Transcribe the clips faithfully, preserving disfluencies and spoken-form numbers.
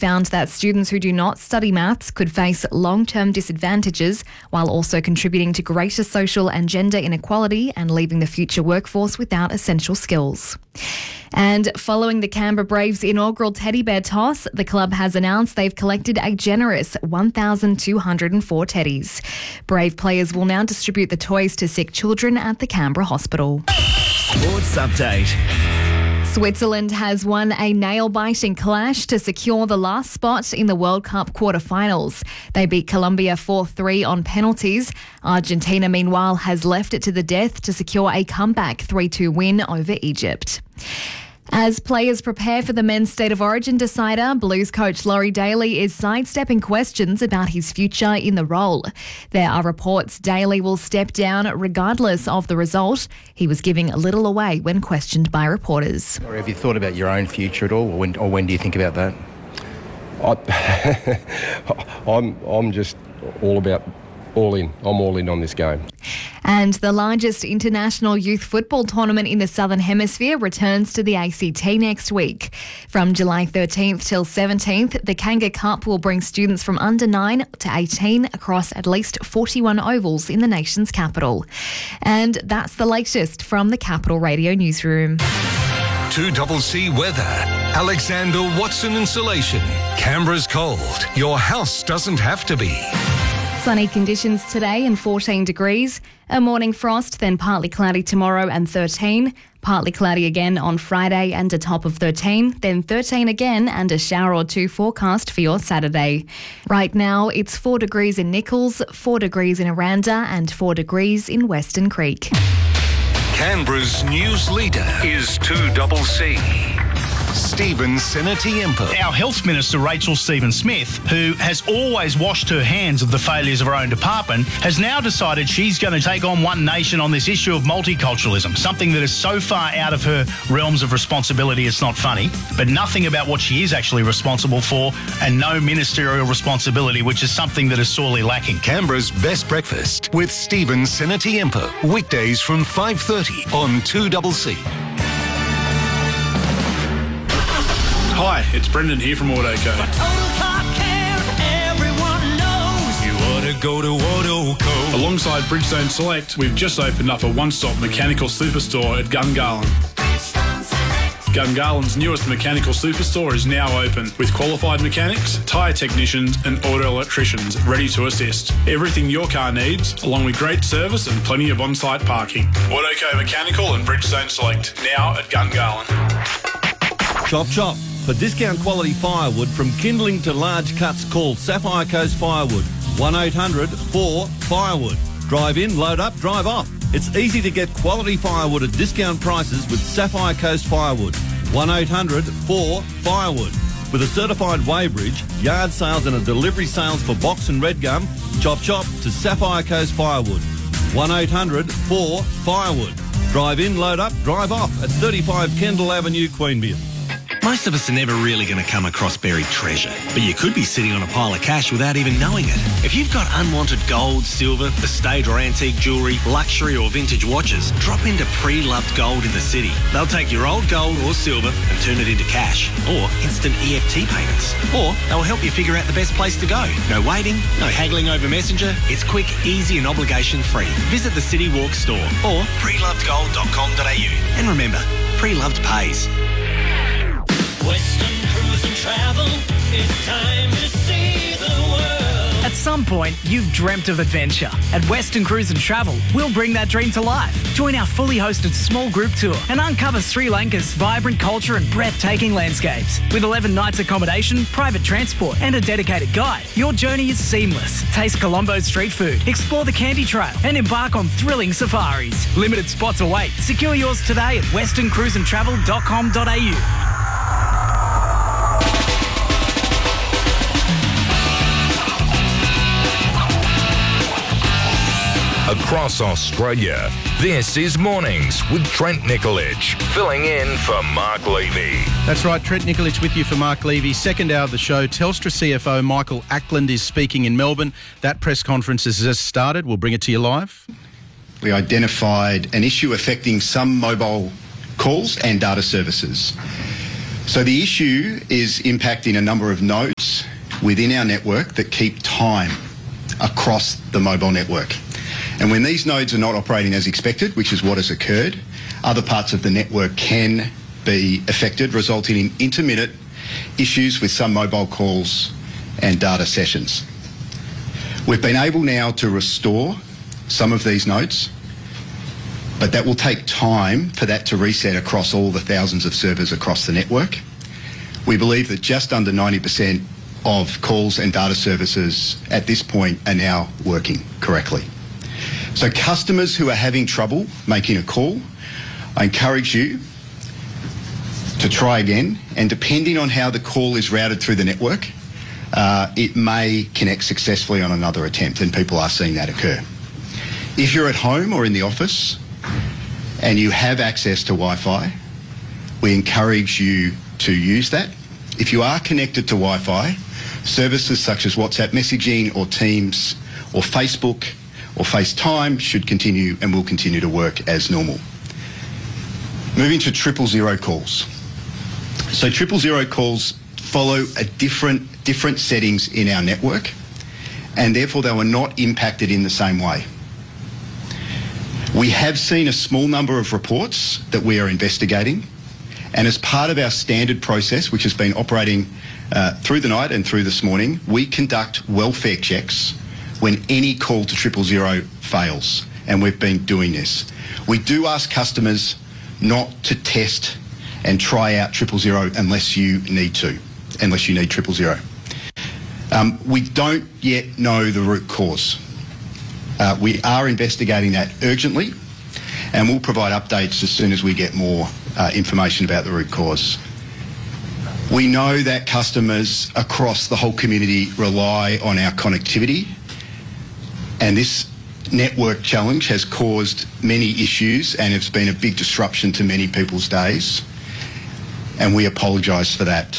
found that students who do not study maths could face long-term disadvantages while also contributing to greater social and gender inequality and leaving the future workforce without essential skills. And following the Canberra Braves' inaugural teddy bear toss, the club has announced they've collected a generous one thousand two hundred four teddies. Brave players will now distribute the toys to sick children at the Canberra Hospital. Sports Update. Switzerland has won a nail-biting clash to secure the last spot in the World Cup quarterfinals. They beat Colombia four three on penalties. Argentina, meanwhile, has left it to the death to secure a comeback three two win over Egypt. As players prepare for the men's State of Origin decider, Blues coach Laurie Daly is sidestepping questions about his future in the role. There are reports Daly will step down regardless of the result. He was giving a little away when questioned by reporters. Or have you thought about your own future at all, or when, or when do you think about that? I, I'm, I'm just all about all in. I'm all in on this game. And the largest international youth football tournament in the Southern Hemisphere returns to the A C T next week. From July thirteenth till seventeenth, the Kanga Cup will bring students from under nine to eighteen across at least forty-one ovals in the nation's capital. And that's the latest from the Capital Radio newsroom. two C C weather. Alexander Watson Insulation. Canberra's cold. Your house doesn't have to be. Sunny conditions today and fourteen degrees. A morning frost, then partly cloudy tomorrow and thirteen. Partly cloudy again on Friday and a top of thirteen. Then thirteen again and a shower or two forecast for your Saturday. Right now it's four degrees in Nichols, four degrees in Aranda and four degrees in Western Creek. Canberra's news leader is two C C. Stephen Senatiempo. Our Health Minister, Rachel Stephen-Smith, who has always washed her hands of the failures of her own department, has now decided she's going to take on One Nation on this issue of multiculturalism, something that is so far out of her realms of responsibility it's not funny, but nothing about what she is actually responsible for, and no ministerial responsibility, which is something that is sorely lacking. Canberra's Best Breakfast with Stephen Senatiempo. Weekdays from five thirty on two C C. Hi, it's Brendan here from Autoco. For total car care, everyone knows You ought to go to Autoco. Alongside Bridgestone Select, we've just opened up a one-stop mechanical superstore at Gungahlin. Gungahlин's newest mechanical superstore is now open with qualified mechanics, tyre technicians and auto electricians ready to assist. Everything your car needs, along with great service and plenty of on-site parking. Autoco Mechanical and Bridgestone Select, now at Gungahlin. Chop chop. For discount quality firewood from kindling to large cuts, call Sapphire Coast Firewood. one eight hundred four firewood. Drive in, load up, drive off. It's easy to get quality firewood at discount prices with Sapphire Coast Firewood. one eight hundred four firewood. With a certified weighbridge, yard sales and a delivery sales for box and red gum, chop chop to Sapphire Coast Firewood. one eight hundred four firewood. Drive in, load up, drive off at thirty-five Kendall Avenue, Queanbeyan. Most of us are never really going to come across buried treasure, but you could be sitting on a pile of cash without even knowing it. If you've got unwanted gold, silver, estate or antique jewellery, luxury or vintage watches, drop into Pre-Loved Gold in the city. They'll take your old gold or silver and turn it into cash, or instant E F T payments. Or they'll help you figure out the best place to go. No waiting, no haggling over Messenger. It's quick, easy and obligation free. Visit the City Walk store or pre loved gold dot com dot a u. And remember, Pre-Loved pays. Western Cruise and Travel, it's time to see the world. At some point, you've dreamt of adventure. At Western Cruise and Travel, we'll bring that dream to life. Join our fully hosted small group tour and uncover Sri Lanka's vibrant culture and breathtaking landscapes. With eleven nights accommodation, private transport and a dedicated guide, your journey is seamless. Taste Colombo's street food, explore the Candy Trail and embark on thrilling safaris. Limited spots await. Secure yours today at western cruise and travel dot com dot a u. Across Australia, this is Mornings with Trent Nikolic, filling in for Mark Levy. That's right, Trent Nikolic with you for Mark Levy. Second hour of the show, Telstra C F O Michael Ackland is speaking in Melbourne. That press conference has just started. We'll bring it to you live. We identified an issue affecting some mobile calls and data services. So the issue is impacting a number of nodes within our network that keep time across the mobile network. And when these nodes are not operating as expected, which is what has occurred, other parts of the network can be affected, resulting in intermittent issues with some mobile calls and data sessions. We've been able now to restore some of these nodes, but that will take time for that to reset across all the thousands of servers across the network. We believe that just under ninety percent of calls and data services at this point are now working correctly. So customers who are having trouble making a call, I encourage you to try again, and depending on how the call is routed through the network, uh, it may connect successfully on another attempt, and people are seeing that occur. If you're at home or in the office and you have access to Wi-Fi, we encourage you to use that. If you are connected to Wi-Fi, services such as WhatsApp messaging or Teams or Facebook or FaceTime should continue and will continue to work as normal. Moving to triple zero calls. So triple zero calls follow a different, different settings in our network, and therefore they were not impacted in the same way. We have seen a small number of reports that we are investigating, and as part of our standard process, which has been operating uh, through the night and through this morning, we conduct welfare checks when any call to triple zero fails, and we've been doing this. We do ask customers not to test and try out triple zero unless you need to, unless you need triple zero. Um, we don't yet know the root cause. Uh, we are investigating that urgently, and we'll provide updates as soon as we get more uh, information about the root cause. We know that customers across the whole community rely on our connectivity, and this network challenge has caused many issues and it's been a big disruption to many people's days, and we apologise for that.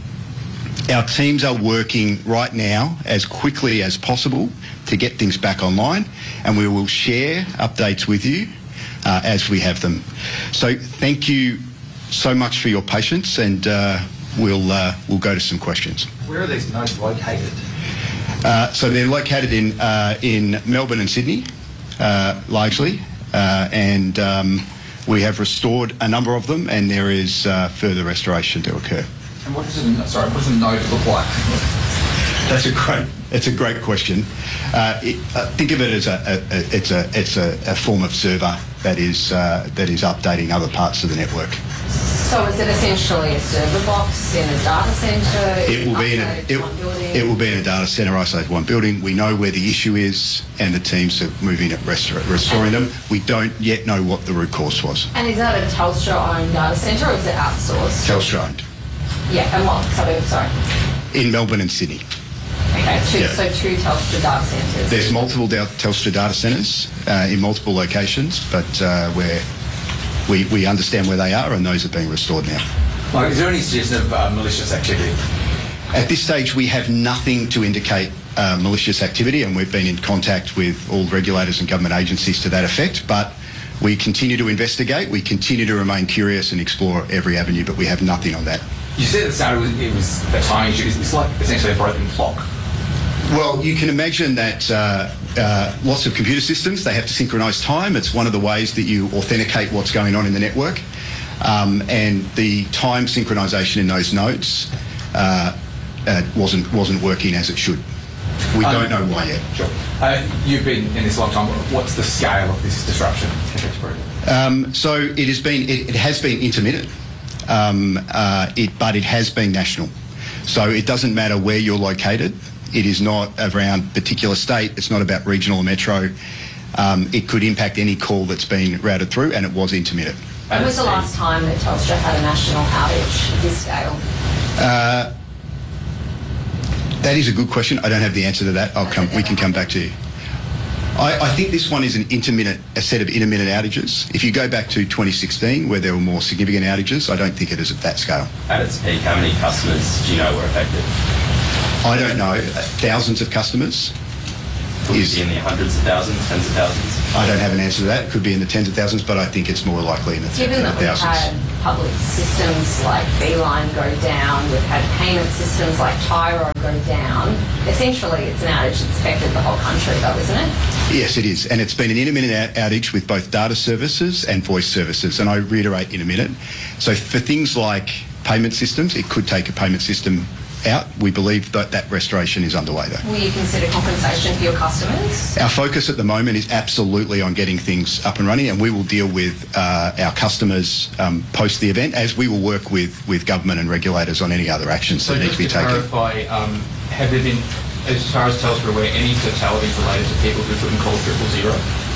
Our teams are working right now as quickly as possible to get things back online, and we will share updates with you uh, as we have them. So thank you so much for your patience, and uh, we'll, uh, we'll go to some questions. Where are these nodes located? Uh, so they're located in, uh, in Melbourne and Sydney, uh, largely, uh, and um, we have restored a number of them, and there is uh, further restoration to occur. And what does a, sorry, what does a node look like? That's a great, it's a great question. Uh, it, uh, think of it as a, a, a it's a it's a, a form of server that is uh, that is updating other parts of the network. So is it essentially a server box in a data centre? It will be in a it, it will be in a data centre isolated one building. We know where the issue is, and the teams are moving at restore, restoring them. We don't yet know what the root cause was. And is that a Telstra-owned data centre, or is it outsourced? Telstra-owned. Yeah, and what suburb? Sorry. In Melbourne and Sydney. Okay, two, Yeah. so two Telstra data centres. There's multiple da- Telstra data centres uh, in multiple locations, but uh, where we, we understand where they are, and those are being restored now. Like, is there any suggestion of uh, malicious activity? At this stage, we have nothing to indicate uh, malicious activity, and we've been in contact with all regulators and government agencies to that effect, but we continue to investigate, we continue to remain curious and explore every avenue, but we have nothing on that. You said at the start it was, it was a timing issue. It's like essentially a broken clock. Well, you can imagine that uh, uh, lots of computer systems, they have to synchronise time. It's one of the ways that you authenticate what's going on in the network. Um, and the time synchronisation in those nodes uh, uh, wasn't wasn't working as it should. We um, don't know why yet. Sure. Uh, you've been in this a long time. What's the scale of this disruption? Um, so it has been it, it has been intermittent, um, uh, it, but it has been national. So it doesn't matter where you're located. It is not around particular state. It's not about regional or metro. Um, it could impact any call that's been routed through, and it was intermittent. When was the last time that Telstra had a national outage of this scale? Uh, that is a good question. I don't have the answer to that. I'll come. We can come back to you. I, I think this one is an intermittent, a set of intermittent outages. If you go back to twenty sixteen, where there were more significant outages, I don't think it is at that scale. At its peak, how many customers do you know were affected? I don't know. Thousands of customers. Could it be in the hundreds of thousands, tens of thousands? I don't have an answer to that. It could be in the tens of thousands, but I think it's more likely in the Given thousands. that we've had public systems like Beeline go down. We've had payment systems like Tyro go down. Essentially, it's an outage that's affected the whole country, though, isn't it? Yes, it is. And it's been an intermittent out- outage with both data services and voice services. And I reiterate intermittent. So for things like payment systems, it could take a payment system out. We believe that that restoration is underway, though. Will you consider compensation for your customers? Our focus at the moment is absolutely on getting things up and running, and we will deal with uh, our customers um, post the event, as we will work with, with government and regulators on any other actions so that need to be taken. So just to clarify, um, have there been, as far as Telstra aware, any fatalities related to people who couldn't call triple zero?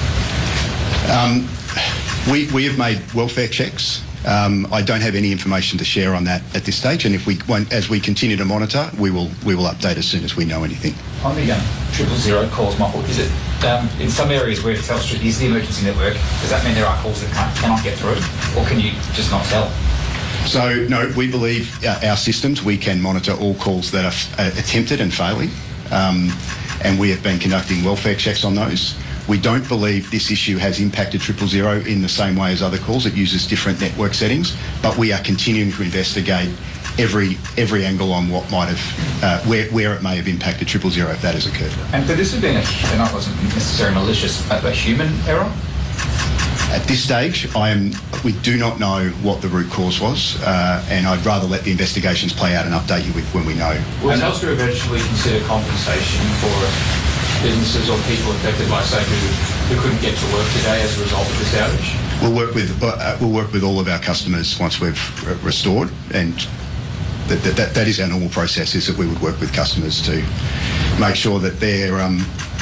Um, we, we have made welfare checks. Um, I don't have any information to share on that at this stage, and if we, as we continue to monitor, we will we will update as soon as we know anything. On the um, triple zero calls, Michael, is it um, in some areas where Telstra is the emergency network? Does that mean there are calls that can't, cannot get through, or can you just not tell? So no, we believe uh, our systems, we can monitor all calls that are uh, attempted and failing, um, and we have been conducting welfare checks on those. We don't believe this issue has impacted triple zero in the same way as other calls. It uses different network settings, but we are continuing to investigate every every angle on what might have, uh, where where it may have impacted triple zero if that has occurred. And could this have been a, and that wasn't necessarily malicious, a, a human error? At this stage, I am. We do not know what the root cause was, uh, and I'd rather let the investigations play out and update you with when we know. Will Telstra eventually consider compensation for businesses or people affected by, say, who, who couldn't get to work today as a result of this outage? We'll work with uh, we'll work with all of our customers once we've re- restored, and that, that that that is our normal process. Is that we would work with customers to make sure that they're um,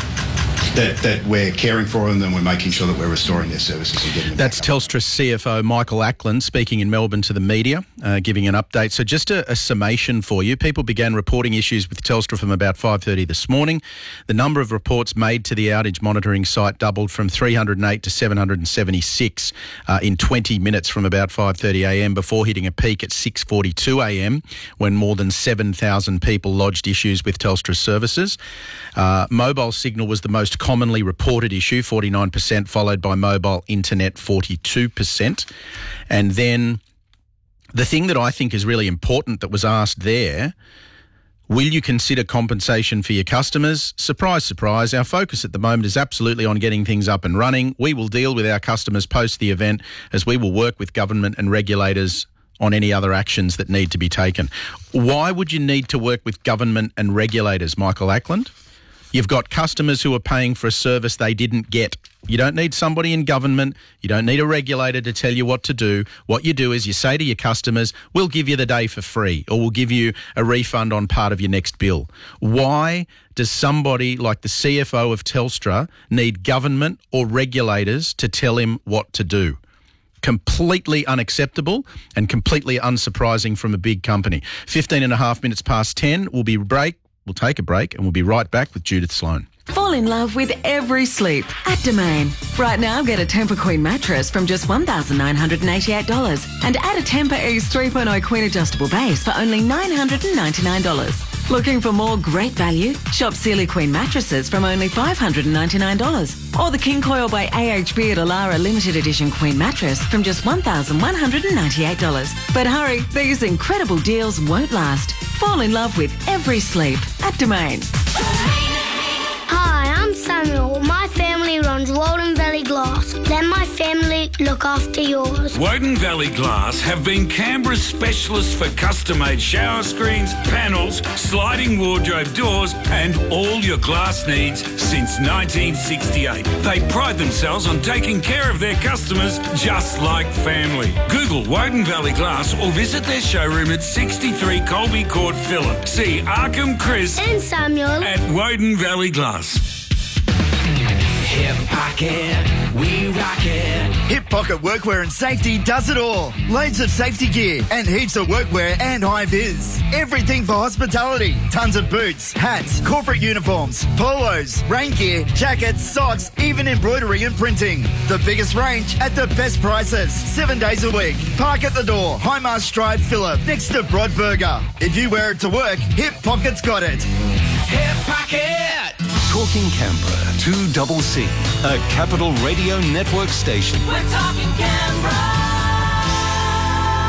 that that we're caring for them and we're making sure that we're restoring their services and getting them. That's Telstra C F O Michael Ackland speaking in Melbourne to the media, uh, giving an update. So just a, a summation for you. People began reporting issues with Telstra from about five thirty this morning. The number of reports made to the outage monitoring site doubled from three hundred eight to seven hundred seventy-six uh, in twenty minutes from about five thirty a m before hitting a peak at six forty-two a m when more than seven thousand people lodged issues with Telstra services. Uh, mobile signal was the most commonly reported issue, forty-nine percent, followed by mobile internet, forty-two percent. And then the thing that I think is really important that was asked there, will you consider compensation for your customers? Surprise, surprise. Our focus at the moment is absolutely on getting things up and running. We will deal with our customers post the event, as we will work with government and regulators on any other actions that need to be taken. Why would you need to work with government and regulators, Michael Ackland? You've got customers who are paying for a service they didn't get. You don't need somebody in government. You don't need a regulator to tell you what to do. What you do is you say to your customers, we'll give you the day for free, or we'll give you a refund on part of your next bill. Why does somebody like the C F O of Telstra need government or regulators to tell him what to do? Completely unacceptable and completely unsurprising from a big company. fifteen and a half minutes past ten. We'll be break. We'll take a break and we'll be right back with Judith Sloan. Fall in love with every sleep at Domain. Right now, get a Tempur Queen mattress from just one thousand nine hundred eighty-eight dollars and add a Tempur Ease three point oh Queen adjustable base for only nine hundred ninety-nine dollars. Looking for more great value? Shop Sealy Queen mattresses from only five hundred ninety-nine dollars. Or the King Coil by A H B at Alara Limited Edition Queen mattress from just one thousand one hundred ninety-eight dollars. But hurry, these incredible deals won't last. Fall in love with every sleep at Domain. Hi, I'm Samuel. My family runs Walden Valley Glass. Let my family look after yours. Woden Valley Glass have been Canberra's specialists for custom-made shower screens, panels, sliding wardrobe doors and all your glass needs since nineteen sixty-eight. They pride themselves on taking care of their customers just like family. Google Woden Valley Glass or visit their showroom at sixty-three Colby Court, Phillip. See Arkham, Chris and Samuel at Woden Valley Glass. Hip Pocket, we rock it. Hip Pocket Workwear and Safety does it all. Loads of safety gear and heaps of workwear and high-vis. Everything for hospitality. Tons of boots, hats, corporate uniforms, polos, rain gear, jackets, socks, even embroidery and printing. The biggest range at the best prices. Seven days a week. Park at the door. Highmast Drive, Phillip, next to Broadburger. If you wear it to work, Hip Pocket's got it. Hip Pocket! Talking Canberra, two double C, a Capital Radio Network station. We're talking Canberra.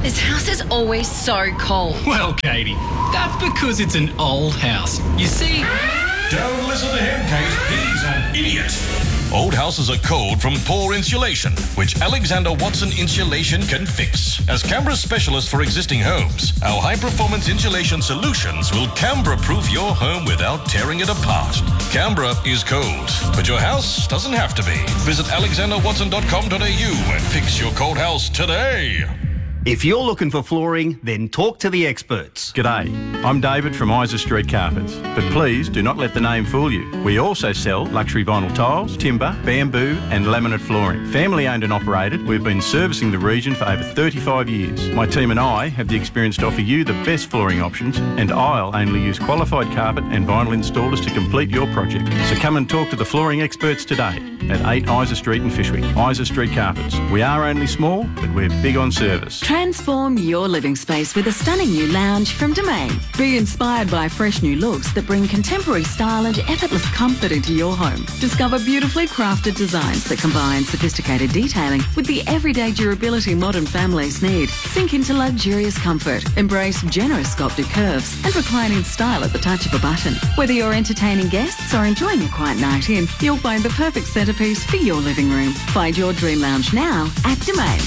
This house is always so cold. Well, Katie, that's because it's an old house. You see... Don't listen to him, Kate. He's an idiot. Old houses are cold from poor insulation, which Alexander Watson Insulation can fix. As Canberra's specialist for existing homes, our high-performance insulation solutions will Canberra-proof your home without tearing it apart. Canberra is cold, but your house doesn't have to be. Visit alexander watson dot com dot a u and fix your cold house today. If you're looking for flooring, then talk to the experts. G'day, I'm David from Isa Street Carpets, but please do not let the name fool you. We also sell luxury vinyl tiles, timber, bamboo and laminate flooring. Family owned and operated, we've been servicing the region for over thirty-five years. My team and I have the experience to offer you the best flooring options, and I'll only use qualified carpet and vinyl installers to complete your project. So come and talk to the flooring experts today at eight Isa Street in Fishwick. Isa Street Carpets. We are only small, but we're big on service. Transform your living space with a stunning new lounge from Domain. Be inspired by fresh new looks that bring contemporary style and effortless comfort into your home. Discover beautifully crafted designs that combine sophisticated detailing with the everyday durability modern families need. Sink into luxurious comfort. Embrace generous sculpted curves and recline in style at the touch of a button. Whether you're entertaining guests or enjoying a quiet night in, you'll find the perfect centrepiece for your living room. Find your dream lounge now at Domain.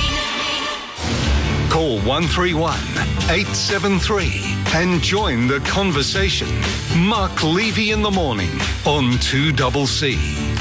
Call one three one, eight seven three and join the conversation. Mark Levy in the morning on two C C.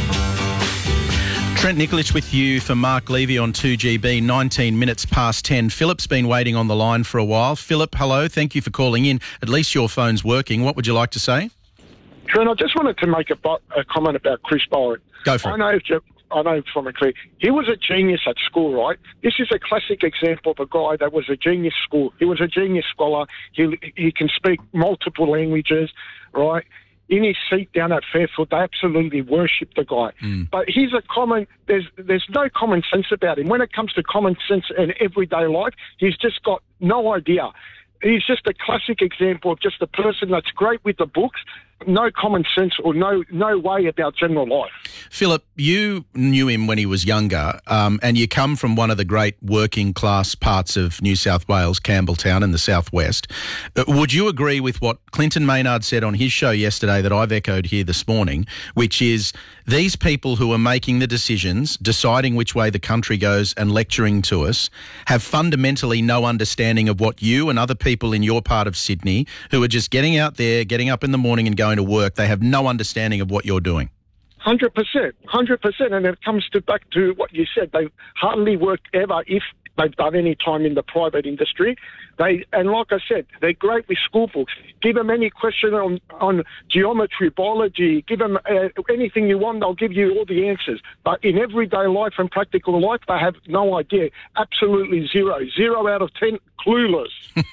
Trent Nikolic with you for Mark Levy on two G B, nineteen minutes past ten. Philip's been waiting on the line for a while. Philip, hello. Thank you for calling in. At least your phone's working. What would you like to say? Trent, I just wanted to make a, a comment about Chris Bowen. Go for I it. know if you, I know from a clear, he was a genius at school, right? This is a classic example of a guy that was a genius school. He was a genius scholar. He he can speak multiple languages, right? In his seat down at Fairfield, they absolutely worship the guy. Mm. But he's a common. There's there's no common sense about him. When it comes to common sense in everyday life, he's just got no idea. He's just a classic example of just a person that's great with the books, no common sense or no no way about general life. Philip, you knew him when he was younger, um, and you come from one of the great working class parts of New South Wales, Campbelltown in the southwest. Uh, would you agree with what Clinton Maynard said on his show yesterday that I've echoed here this morning, which is these people who are making the decisions, deciding which way the country goes and lecturing to us, have fundamentally no understanding of what you and other people in your part of Sydney who are just getting out there, getting up in the morning and going to work, they have no understanding of what you're doing? one hundred percent, one hundred percent. And it comes to back to what you said. They hardly work ever if they've done any time in the private industry. They And like I said, they're great with school books. Give them any question on, on geometry, biology, give them uh, anything you want, they'll give you all the answers. But in everyday life and practical life, they have no idea. Absolutely zero. Zero out of ten, clueless.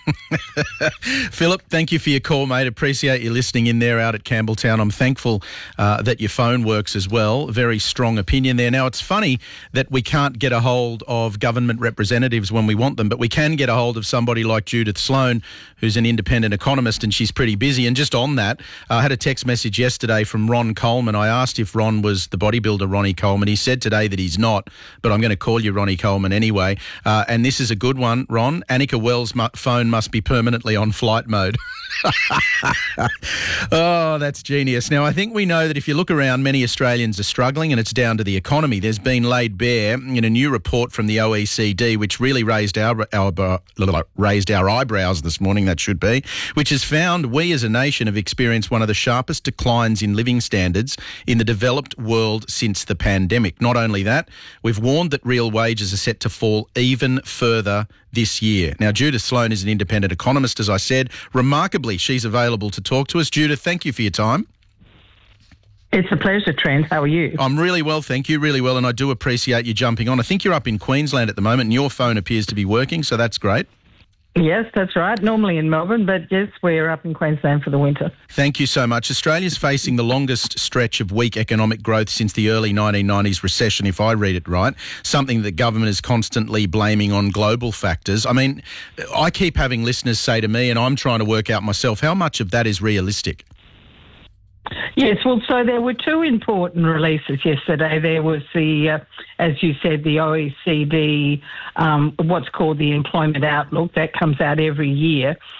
Philip, thank you for your call, mate. Appreciate you listening in there out at Campbelltown. I'm thankful uh, that your phone works as well. Very strong opinion there. Now, it's funny that we can't get a hold of government representatives when we want them, but we can get a hold of somebody like Judith Sloan, who's an independent economist, and she's pretty busy. And just on that, I had a text message yesterday from Ron Coleman. I asked if Ron was the bodybuilder Ronnie Coleman. He said today that he's not, but I'm going to call you Ronnie Coleman anyway. Uh, and this is a good one, Ron. Annika Wells' mu- phone must be permanently on flight mode. Oh, that's genius. Now, I think we know that if you look around, many Australians are struggling, and it's down to the economy. There's been laid bare in a new report from the O E C D, which really raised our, our raised our eyebrows this morning, that should be, which has found we as a nation have experienced one of the sharpest declines in living standards in the developed world since the pandemic. Not only that, we've warned that real wages are set to fall even further this year. Now, Judith Sloan is an independent economist, as I said. Remarkably, she's available to talk to us. Judith, thank you for your time. It's a pleasure, Trent. How are you? I'm really well, thank you, really well, and I do appreciate you jumping on. I think you're up in Queensland at the moment, and your phone appears to be working, so that's great. Yes, that's right. Normally in Melbourne, but yes, we're up in Queensland for the winter. Thank you so much. Australia's facing the longest stretch of weak economic growth since the early nineteen nineties recession, if I read it right, something that government is constantly blaming on global factors. I mean, I keep having listeners say to me, and I'm trying to work out myself, how much of that is realistic? Yes, well, so there were two important releases yesterday. There was the, uh, as you said, the O E C D, um, what's called the Employment Outlook. That comes out every year.